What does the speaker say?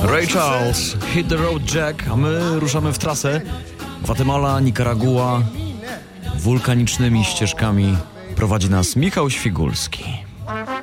Ray Charles, Hit the Road Jack, a my ruszamy w trasę. Gwatemala, Nikaragua, wulkanicznymi ścieżkami prowadzi nas Michał Świgulski.